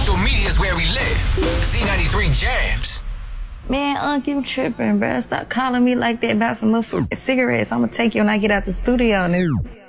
social media is where we live. C93 Jams. Man, Unc, you tripping, bruh. Stop calling me like that about some motherfucking cigarettes. I'm gonna take you when I get out the studio, nigga.